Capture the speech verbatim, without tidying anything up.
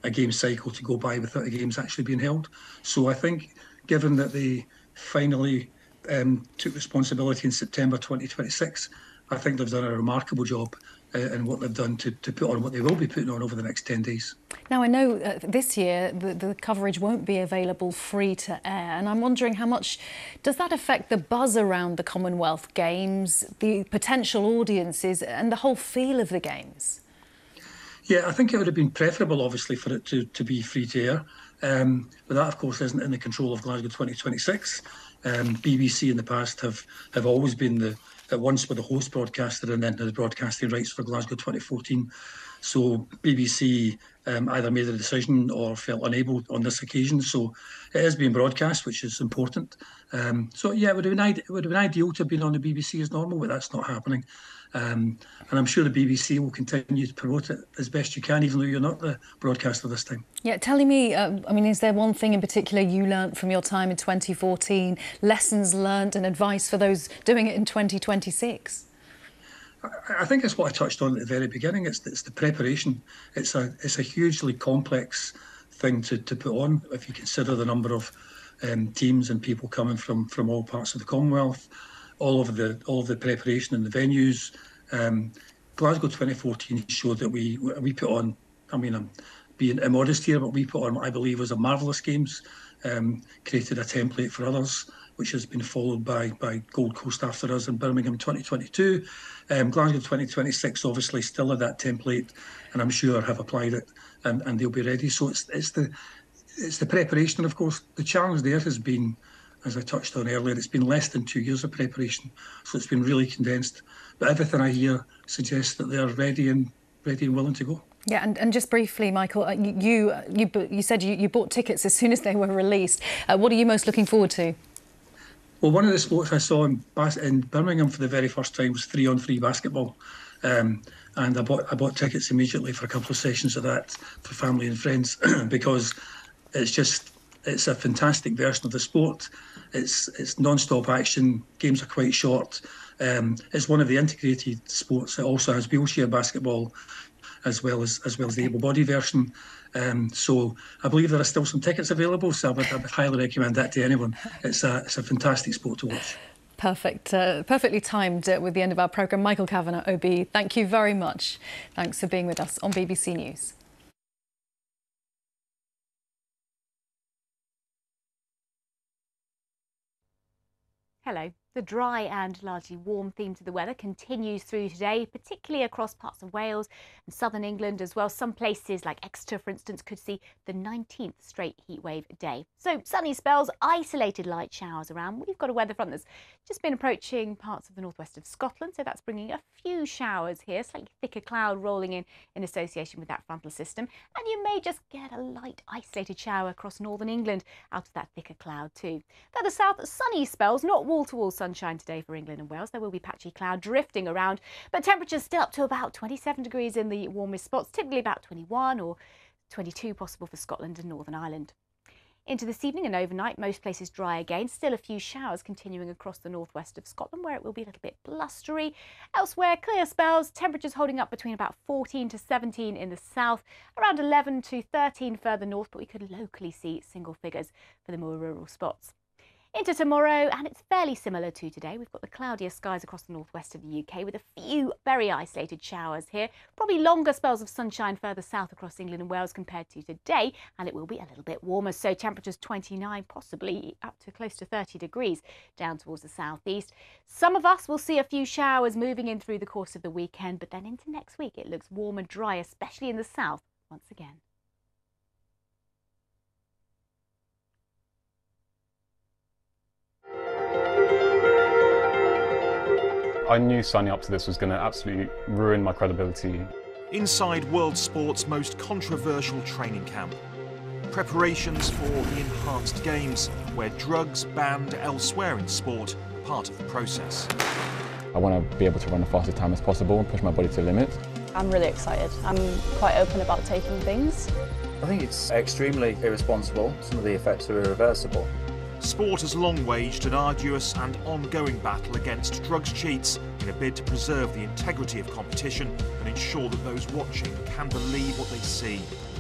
a game cycle to go by without the games actually being held. So I think, given that they finally um, took responsibility in September twenty twenty-six, I think they've done a remarkable job uh, in what they've done to, to put on what they will be putting on over the next ten days. Now, I know uh, this year the, the coverage won't be available free to air, and I'm wondering how much does that affect the buzz around the Commonwealth Games, the potential audiences and the whole feel of the Games? Yeah, I think it would have been preferable, obviously, for it to, to be free to air. Um, but that, of course, isn't in the control of Glasgow twenty twenty-six. Um, B B C in the past have, have always been the, at once were the host broadcaster and then the broadcasting rights for Glasgow twenty fourteen. So B B C um, either made a decision or felt unable on this occasion. So it is being broadcast, which is important. Um, so yeah, it would have been it would have been ideal to have been on the B B C as normal, but that's not happening. Um, and I'm sure the B B C will continue to promote it as best you can, even though you're not the broadcaster this time. Yeah, telling me, uh, I mean, is there one thing in particular you learnt from your time in twenty fourteen, lessons learnt and advice for those doing it in twenty twenty-six? I think it's what I touched on at the very beginning. It's, it's the preparation. It's a it's a hugely complex thing to, to put on if you consider the number of um, teams and people coming from, from all parts of the Commonwealth, all of the all of the preparation and the venues. Um, Glasgow twenty fourteen showed that we we put on. I mean, I'm being immodest here, but we put on what I believe was a marvellous Games. Um, created a template for others, which has been followed by by Gold Coast after us in Birmingham twenty twenty-two. Um, Glasgow twenty twenty-six obviously still had that template, and I'm sure have applied it, and, and they'll be ready. So it's it's the it's the preparation, of course. The challenge there has been, as I touched on earlier, it's been less than two years of preparation, so it's been really condensed. But everything I hear suggests that they're ready and ready and willing to go. Yeah, and, and just briefly, Michael, you you you said you, you bought tickets as soon as they were released. Uh, what are you most looking forward to? Well, one of the sports I saw in, Bas in Birmingham for the very first time was three-on-three basketball, um, and I bought I bought tickets immediately for a couple of sessions of that for family and friends because it's just it's a fantastic version of the sport. It's it's non-stop action. Games are quite short. Um, it's one of the integrated sports. It also has wheelchair basketball, as well as as well as the able-bodied version. Um, so I believe there are still some tickets available, so I would, I would highly recommend that to anyone. It's a it's a fantastic sport to watch. Perfect, uh, perfectly timed uh, with the end of our programme. Michael Kavanagh, O B, thank you very much. Thanks for being with us on B B C News. Hello. The dry and largely warm theme to the weather continues through today, particularly across parts of Wales and southern England as well. Some places like Exeter, for instance, could see the nineteenth straight heatwave day. So sunny spells, isolated light showers around. We've got a weather front that's just been approaching parts of the northwest of Scotland, so that's bringing a few showers here, slightly thicker cloud rolling in in association with that frontal system. And you may just get a light isolated shower across northern England out of that thicker cloud too. Further south, sunny spells, not wall-to-wall sunshine today for England and Wales. There will be patchy cloud drifting around, but temperatures still up to about twenty-seven degrees in the warmest spots, typically about twenty-one or twenty-two possible for Scotland and Northern Ireland. Into this evening and overnight, most places dry again. Still a few showers continuing across the northwest of Scotland, where it will be a little bit blustery. Elsewhere, clear spells, temperatures holding up between about fourteen to seventeen in the south, around eleven to thirteen further north, but we could locally see single figures for the more rural spots. Into tomorrow, and it's fairly similar to today. We've got the cloudier skies across the northwest of the U K with a few very isolated showers here. Probably longer spells of sunshine further south across England and Wales compared to today, and it will be a little bit warmer. So temperatures twenty-nine, possibly up to close to thirty degrees down towards the southeast. Some of us will see a few showers moving in through the course of the weekend, but then into next week it looks warm and dry, especially in the south once again. I knew signing up to this was going to absolutely ruin my credibility. Inside world sport's most controversial training camp. Preparations for the enhanced games, where drugs banned elsewhere in sport are part of the process. I want to be able to run the fastest time as possible and push my body to the limit. I'm really excited. I'm quite open about taking things. I think it's extremely irresponsible. Some of the effects are irreversible. Sport has long waged an arduous and ongoing battle against drugs cheats in a bid to preserve the integrity of competition and ensure that those watching can believe what they see.